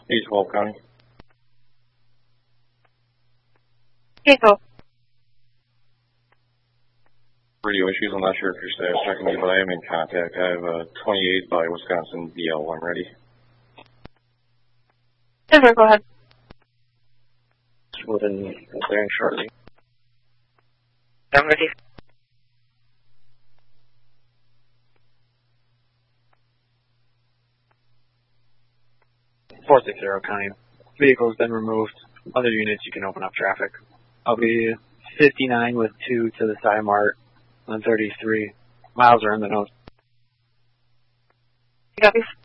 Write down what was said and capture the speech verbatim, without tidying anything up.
East Wolf County. East Wolf. Radio issues. I'm not sure if you're staff checking me, but I am in contact. I have a twenty-eight by Wisconsin B L one ready. Denver, go ahead. Within clearing shortly. I'm ready. four six zero County. Vehicle's been removed. Other units, you can open up traffic. I'll be fifty-nine with two to the side mart on thirty-three. Miles are in the nose. You got these?